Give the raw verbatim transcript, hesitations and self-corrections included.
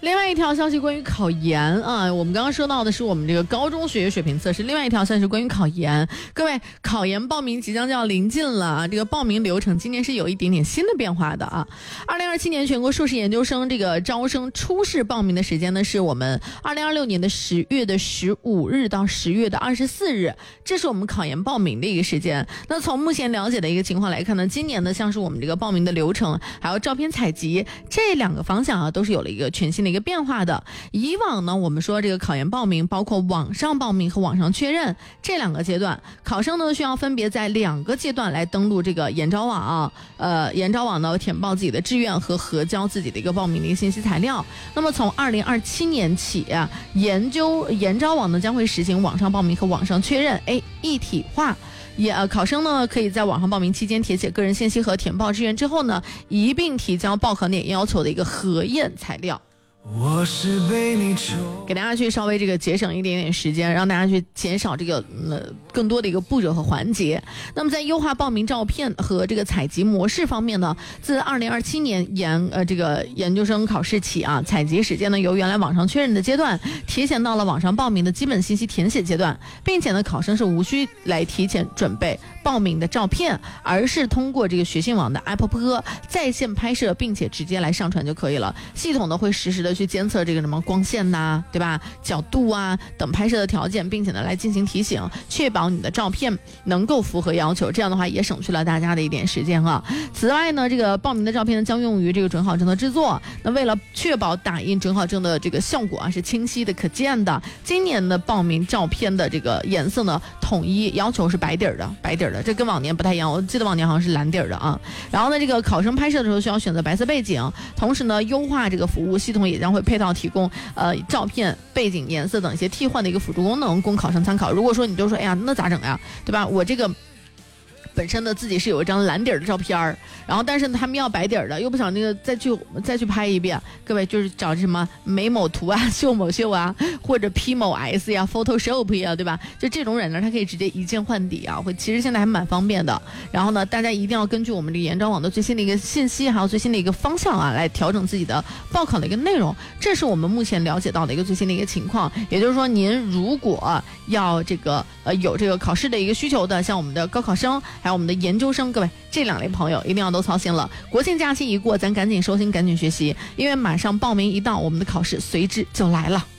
另外一条消息关于考研啊，我们刚刚说到的是我们这个高中学业水平测试，另外一条消息是关于考研。各位，考研报名即将就要临近了，这个报名流程今年是有一点点新的变化的啊。二零二七年全国硕士研究生这个招生初试报名的时间呢，是我们二零二六年的十月的十五日到十月的二十四日，这是我们考研报名的一个时间。那从目前了解的一个情况来看呢，今年呢，像是我们这个报名的流程，还有照片采集这两个方向啊，都是有了一个全新的一个变化的。以往呢，我们说这个考研报名包括网上报名和网上确认这两个阶段，考生呢需要分别在两个阶段来登录这个研招网啊，呃，研招网呢填报自己的志愿和核交自己的一个报名的一个信息材料。那么从二零二七年起啊，研究研招网呢将会实行网上报名和网上确认，哎，一体化。也呃，考生呢可以在网上报名期间填写个人信息和填报志愿之后呢，一并提交报考点要求的一个核验材料。我是被你给大家去稍微这个节省一点点时间，让大家去减少这个呃更多的一个步骤和环节。那么在优化报名照片和这个采集模式方面呢，自二零二七年研呃这个研究生考试起啊，采集时间呢由原来网上确认的阶段提前到了网上报名的基本信息填写阶段，并且呢考生是无需来提前准备报名的照片，而是通过这个学信网的 A P P 在线拍摄，并且直接来上传就可以了。系统呢会实时的去监测这个什么光线呐、啊，对吧？角度啊等拍摄的条件，并且呢来进行提醒，确保你的照片能够符合要求。这样的话也省去了大家的一点时间啊。此外呢，这个报名的照片呢将用于这个准考证的制作。那为了确保打印准考证的这个效果啊是清晰的、可见的，今年的报名照片的这个颜色呢统一要求是白底儿的，白底儿的，这跟往年不太一样。我记得往年好像是蓝底儿的啊。然后呢，这个考生拍摄的时候需要选择白色背景，同时呢，优化这个服务系统也将会配套提供呃照片、背景颜色等一些替换的一个辅助功能，供考生参考。如果说你就说，哎呀，那咋整呀，对吧？我这个本身呢自己是有一张蓝底儿的照片儿，然后但是他们要白底儿的，又不想那个再去再去拍一遍，各位就是找什么美某图啊、秀某秀啊，或者 P 某 S 呀、Photoshop 呀，对吧？就这种人呢，他可以直接一键换底啊，会其实现在还蛮方便的。然后呢，大家一定要根据我们这个研招网的最新的一个信息，还有最新的一个方向啊，来调整自己的报考的一个内容。这是我们目前了解到的一个最新的一个情况。也就是说，您如果要这个呃有这个考试的一个需求的，像我们的高考生。还有我们的研究生，各位这两类朋友一定要都操心了。国庆假期一过，咱赶紧收心，赶紧学习，因为马上报名一到，我们的考试随之就来了。